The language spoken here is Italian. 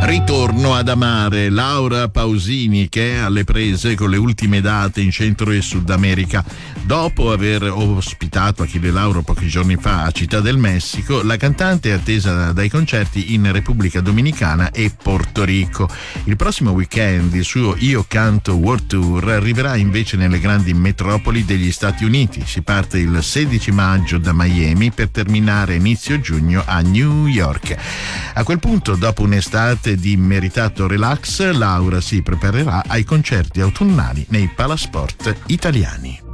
Ritorno ad amare. Laura Pausini, che è alle prese con le ultime date in Centro e Sud America. Dopo aver ospitato Achille Lauro pochi giorni fa a Città del Messico, la cantante è attesa dai concerti in Repubblica Dominicana e Porto Rico. Il prossimo weekend il suo Io Canto World Tour arriverà invece nelle grandi metropoli degli Stati Uniti. Si parte il 16 maggio da Miami per terminare inizio giugno a New York. A quel punto, dopo un'estate di meritato relax, Laura si preparerà ai concerti autunnali nei palasport italiani.